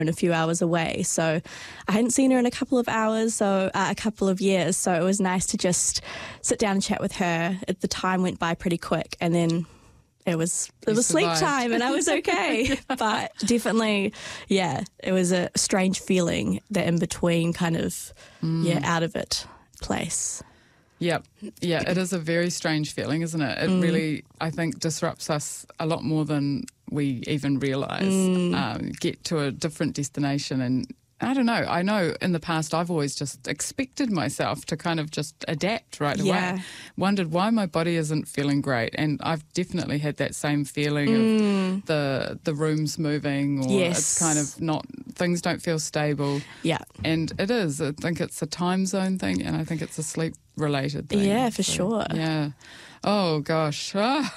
a few hours away. So I hadn't seen her in a couple of years. So it was nice to just sit down and chat with her. The time went by pretty quick, and then it was sleep time and I was okay. But definitely, it was a strange feeling, the in-between kind of, out of it place. Yeah, it is a very strange feeling, isn't it? It really, I think, disrupts us a lot more than we even realise. Get to a different destination, and I don't know. I know in the past I've always just expected myself to kind of just adapt right away. Wondered why my body isn't feeling great, and I've definitely had that same feeling of the room's moving, or it's kind of not, things don't feel stable. Yeah. And it is. I think it's a time zone thing, and I think it's a sleep related thing. Yeah, for sure. Yeah. Oh, gosh.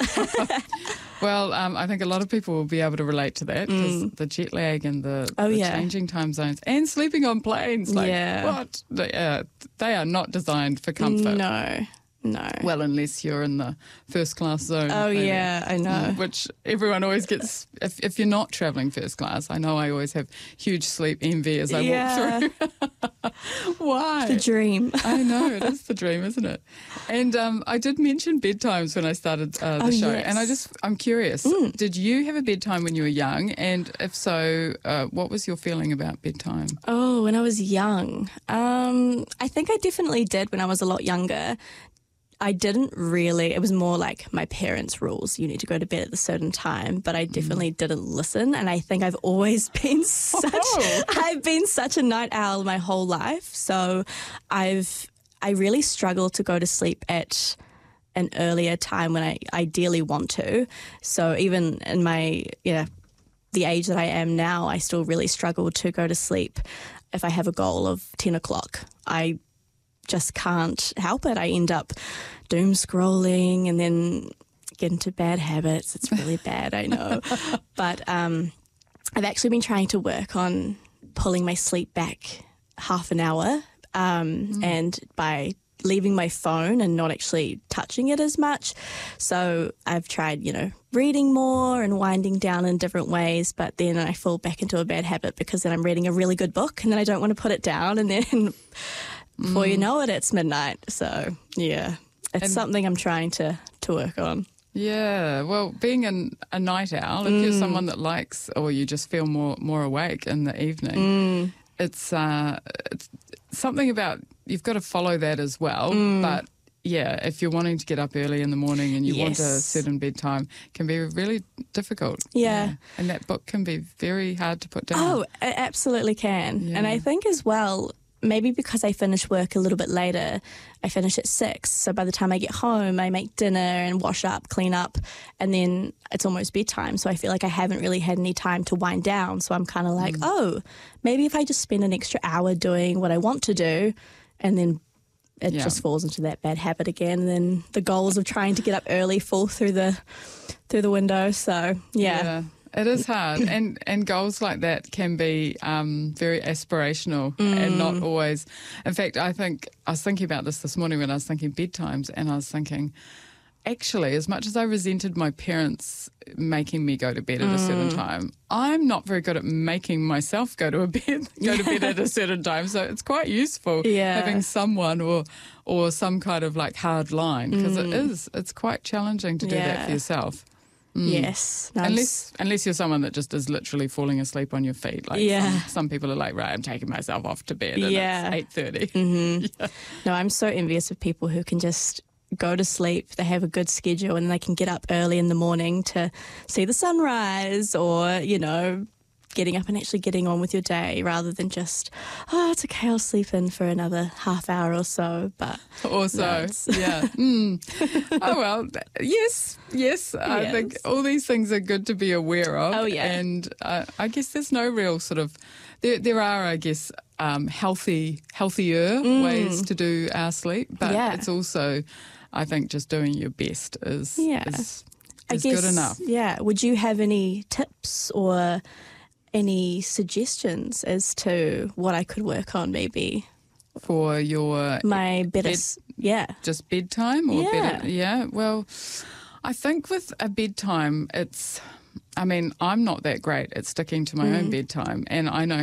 Well, I think a lot of people will be able to relate to that, because the jet lag and the changing time zones and sleeping on planes. What? They are not designed for comfort. No. Well, unless you're in the first class zone. Oh, maybe. Yeah, I know. Which everyone always gets, if you're not travelling first class. I know I always have huge sleep envy as I walk through. Why? The dream. I know, it is the dream, isn't it? And I did mention bedtimes when I started the show. Yes. And I'm curious, did you have a bedtime when you were young? And if so, what was your feeling about bedtime? Oh, when I was young, I think I definitely did when I was a lot younger. I didn't really, it was more like my parents' rules. You need to go to bed at a certain time, but I definitely didn't listen. And I think I've always been I've been such a night owl my whole life. So I really struggle to go to sleep at an earlier time when I ideally want to. So even in my, the age that I am now, I still really struggle to go to sleep if I have a goal of 10 o'clock. I just can't help it. I end up doom scrolling and then get into bad habits. It's really bad, I know. But I've actually been trying to work on pulling my sleep back half an hour and by leaving my phone and not actually touching it as much. So I've tried, reading more and winding down in different ways, but then I fall back into a bad habit because then I'm reading a really good book and then I don't want to put it down, and then before you know it, it's midnight. So, it's something I'm trying to work on. Yeah, well, being a night owl, if you're someone that likes, or you just feel more awake in the evening, it's something about, you've got to follow that as well. But yeah, if you're wanting to get up early in the morning and you want a certain bedtime, it can be really difficult. Yeah. And that book can be very hard to put down. Oh, it absolutely can. Yeah. And I think as well, maybe because I finish work a little bit later, I finish at 6. So by the time I get home, I make dinner and wash up, clean up, and then it's almost bedtime. So I feel like I haven't really had any time to wind down. So I'm kind of like, maybe if I just spend an extra hour doing what I want to do, and then it just falls into that bad habit again. And then the goals of trying to get up early fall through the window. So, yeah. It is hard, and goals like that can be very aspirational and not always. In fact, I was thinking about this morning when I was thinking bedtimes, and I was thinking, actually, as much as I resented my parents making me go to bed at a certain time, I'm not very good at making myself go to bed at a certain time. So it's quite useful having someone or some kind of like hard line, because it's quite challenging to do that for yourself. Yes. No, unless you're someone that just is literally falling asleep on your feet. Like some people are like, right, I'm taking myself off to bed and it's 8:30. Mm-hmm. No, I'm so envious of people who can just go to sleep, they have a good schedule, and they can get up early in the morning to see the sunrise, or, getting up and actually getting on with your day rather than just, it's okay, I'll sleep in for another half hour or so. But also, oh, well, yes. I think all these things are good to be aware of. Oh, yeah. And I guess there's no real sort of, there are, I guess, healthier ways to do our sleep, but it's also, I think, just doing your best is good enough. Yeah. Would you have any tips or any suggestions as to what I could work on, maybe? For my just bedtime or better? Yeah. Well, I think with a bedtime, it's I mean, I'm not that great at sticking to my own bedtime, and I know